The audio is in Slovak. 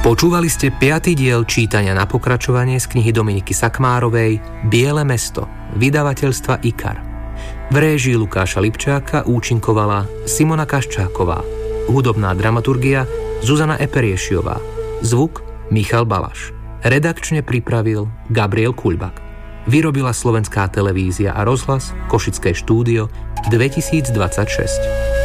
Počúvali ste 5. diel čítania na pokračovanie z knihy Dominiky Sakmárovej Biele mesto, vydavateľstva IKAR. V réžii Lukáša Lipčáka účinkovala Simona Kaščáková, hudobná dramaturgia Zuzana Eperiešiová, zvuk Michal Balaš. Redakčne pripravil Gabriel Kuľbak. Vyrobila Slovenská televízia a rozhlas, Košické štúdio, 2026.